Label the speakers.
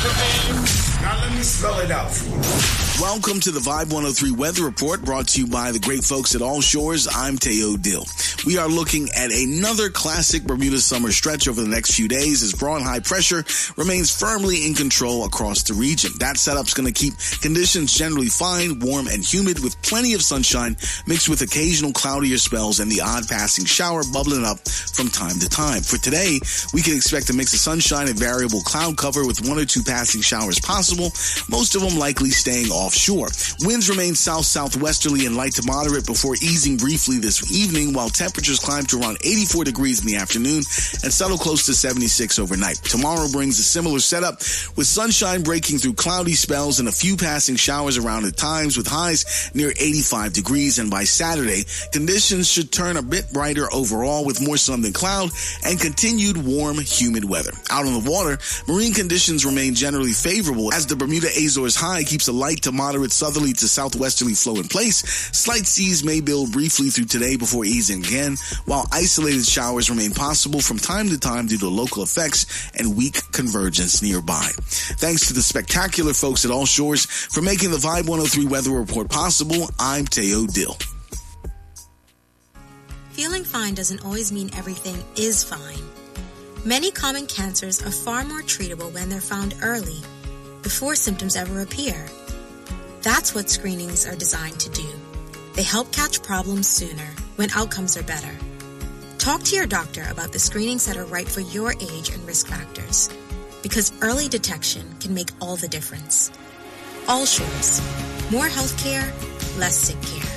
Speaker 1: Now let me spell it out for you.
Speaker 2: Welcome to the Vibe 103 Weather Report, brought to you by the great folks at All Shores. I'm Teo Dill. We are looking at another classic Bermuda summer stretch over the next few days as broad high pressure remains firmly in control across the region. That setup's going to keep conditions generally fine, warm, and humid with plenty of sunshine mixed with occasional cloudier spells and the odd passing shower bubbling up from time to time. For today, we can expect a mix of sunshine and variable cloud cover with 1 or 2 passing showers possible, most of them likely staying offshore. Winds remain south-southwesterly and light to moderate before easing briefly this evening, while temperatures climb to around 84 degrees in the afternoon and settle close to 76 overnight. Tomorrow brings a similar setup with sunshine breaking through cloudy spells and a few passing showers around at times with highs near 85 degrees. And by Saturday, conditions should turn a bit brighter overall with more sun than cloud and continued warm, humid weather. Out on the water, marine conditions remain generally favorable as the Bermuda Azores high keeps a light to moderate southerly to southwesterly flow in place. Slight seas may build briefly through today before easing again, while isolated showers remain possible from time to time due to local effects and weak convergence nearby. Thanks to the spectacular folks at All Shores for making the Vibe 103 Weather Report possible. I'm Teo Dill.
Speaker 3: Feeling fine doesn't always mean everything is fine. Many common cancers are far more treatable when they're found early, before symptoms ever appear. That's what screenings are designed to do. They help catch problems sooner, when outcomes are better. Talk to your doctor about the screenings that are right for your age and risk factors, because early detection can make all the difference. All Shores. More healthcare, less sick care.